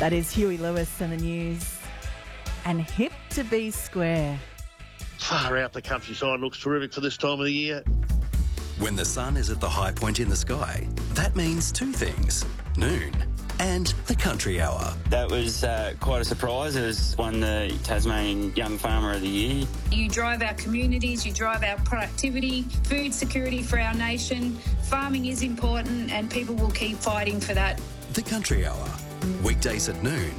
That is Huey Lewis and the News. And Hip to Be Square. Far out, the countryside looks terrific for this time of the year. When the sun is at the high point in the sky, that means two things: noon and the country hour. That was quite a surprise. It was won the Tasmanian Young Farmer of the Year. You drive our communities, you drive our productivity, food security for our nation. Farming is important and people will keep fighting for that. The country hour, weekdays at noon.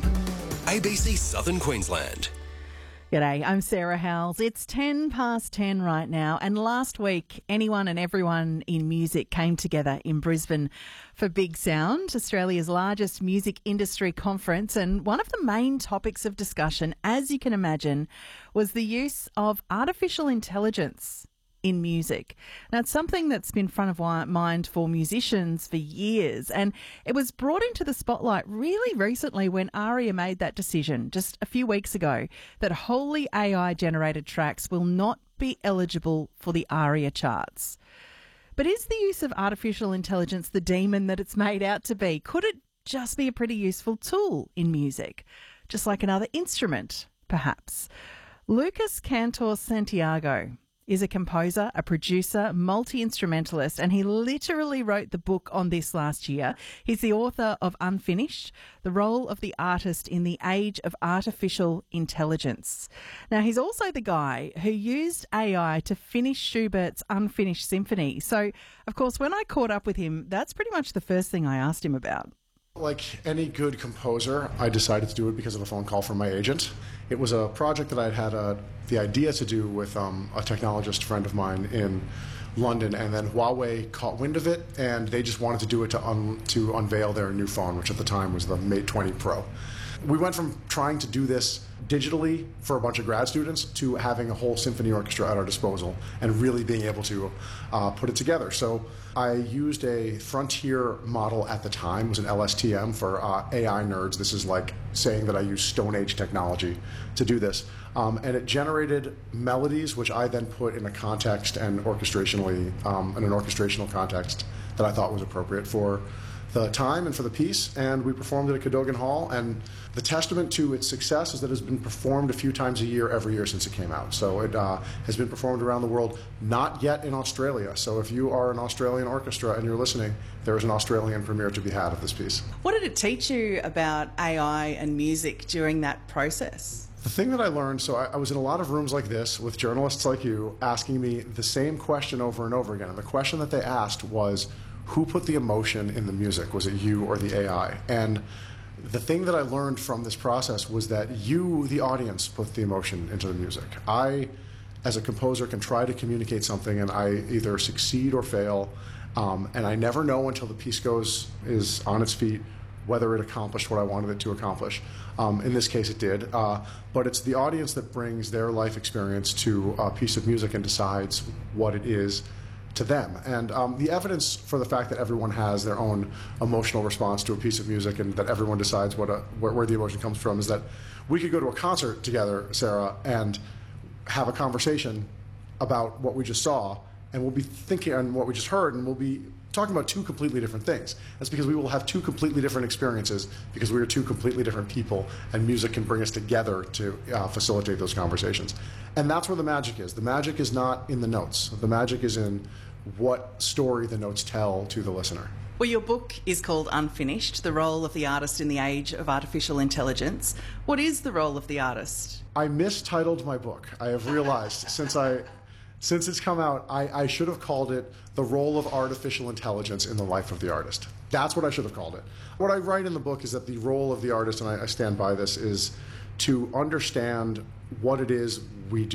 ABC Southern Queensland. G'day, I'm Sarah Howells. It's 10 past 10 right now, and last week anyone and everyone in music came together in Brisbane for Big Sound, Australia's largest music industry conference, and one of the main topics of discussion, as you can imagine, was the use of artificial intelligence in music. Now, it's something that's been front of mind for musicians for years, and it was brought into the spotlight really recently when ARIA made that decision just a few weeks ago that wholly AI-generated tracks will not be eligible for the ARIA charts. But is the use of artificial intelligence the demon that it's made out to be? Could it just be a pretty useful tool in music, just like another instrument, perhaps? Lucas Cantor Santiago is a composer, a producer, multi-instrumentalist, and he literally wrote the book on this last year. He's the author of Unfinished, The Role of the Artist in the Age of Artificial Intelligence. Now, he's also the guy who used AI to finish Schubert's Unfinished Symphony. So, of course, when I caught up with him, that's pretty much the first thing I asked him about. Like any good composer, I decided to do it because of a phone call from my agent. It was a project that I'd had the idea to do with a technologist friend of mine in London, and then Huawei caught wind of it, and they just wanted to do it to unveil their new phone, which at the time was the Mate 20 Pro. We went from trying to do this digitally for a bunch of grad students to having a whole symphony orchestra at our disposal and really being able to put it together. So I used a Frontier model at the time. It was an LSTM for AI nerds. This is like saying that I use Stone Age technology to do this. And it generated melodies, which I then put in a context and orchestrationally, in an orchestrational context that I thought was appropriate for the time and for the piece, and we performed it at Cadogan Hall, and the testament to its success is that it has been performed a few times a year every year since it came out. So it has been performed around the world, not yet in Australia. So if you are an Australian orchestra and you're listening, there is an Australian premiere to be had of this piece. What did it teach you about AI and music during that process? The thing that I learned, so I was in a lot of rooms like this with journalists like you asking me the same question over and over again, and the question that they asked was, who put the emotion in the music? Was it you or the AI? And the thing that I learned from this process was that you, the audience, put the emotion into the music. I, as a composer, can try to communicate something, and I either succeed or fail, and I never know until the piece is on its feet whether it accomplished what I wanted it to accomplish. In this case, it did. But it's the audience that brings their life experience to a piece of music and decides what it is to them. And the evidence for the fact that everyone has their own emotional response to a piece of music and that everyone decides where the emotion comes from is that we could go to a concert together, Sarah, and have a conversation about what we just saw, and we'll be thinking on what we just heard, and we'll be talking about two completely different things. That's because we will have two completely different experiences because we are two completely different people, and music can bring us together to facilitate those conversations. And that's where the magic is. The magic is not in the notes. The magic is in what story the notes tell to the listener. Well, your book is called Unfinished, The Role of the Artist in the Age of Artificial Intelligence. What is the role of the artist? I mistitled my book. I have realized since it's come out, I should have called it The Role of Artificial Intelligence in the Life of the Artist. That's what I should have called it. What I write in the book is that the role of the artist, and I stand by this, is to understand what it is we do.